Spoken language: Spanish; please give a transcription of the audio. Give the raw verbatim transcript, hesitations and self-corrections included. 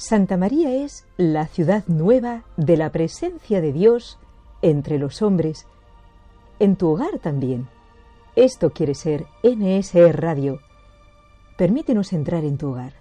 Santa María es la ciudad nueva de la presencia de Dios entre los hombres, en tu hogar también. Esto quiere ser N S E Radio. Permítenos entrar en tu hogar.